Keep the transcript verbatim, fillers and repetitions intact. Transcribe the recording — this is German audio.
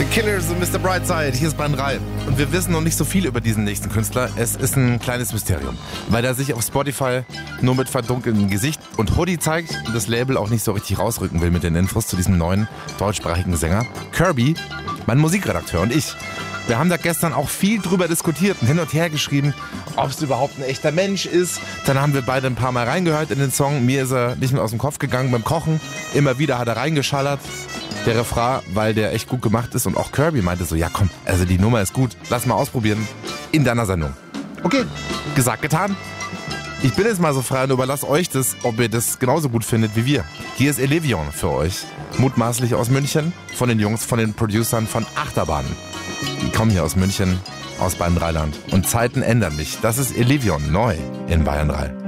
The Killers und Mister Brightside, hier ist Bayern drei. Und wir wissen noch nicht so viel über diesen nächsten Künstler. Es ist ein kleines Mysterium, weil er sich auf Spotify nur mit verdunkeltem Gesicht und Hoodie zeigt und das Label auch nicht so richtig rausrücken will mit den Infos zu diesem neuen deutschsprachigen Sänger. Kirby, mein Musikredakteur und ich, wir haben da gestern auch viel drüber diskutiert und hin und her geschrieben, ob es überhaupt ein echter Mensch ist. Dann haben wir beide ein paar Mal reingehört in den Song. Mir ist er nicht mehr aus dem Kopf gegangen beim Kochen. Immer wieder hat er reingeschallert. Der Refrain, weil der echt gut gemacht ist. Und auch Kirby meinte so, ja komm, also die Nummer ist gut. Lass mal ausprobieren in deiner Sendung. Okay, gesagt, getan. Ich bin jetzt mal so frei und überlasse euch das, ob ihr das genauso gut findet wie wir. Hier ist Elevion für euch. Mutmaßlich aus München. Von den Jungs, von den Producern von Achterbahn. Die kommen hier aus München, aus Bayern drei Land. Und Zeiten ändern mich. Das ist Elevion, neu in Bayern drei.